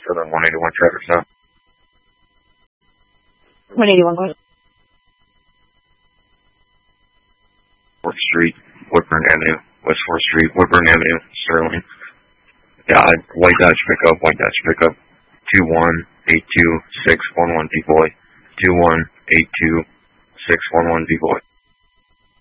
Southern 181 traffic stop. 181, go ahead. 4th Street, Woodburn Avenue, West 4th Street, Woodburn Avenue, Sterling. Yeah, white Dodge pickup, 2182611 B-Boy, 2182611 B-Boy.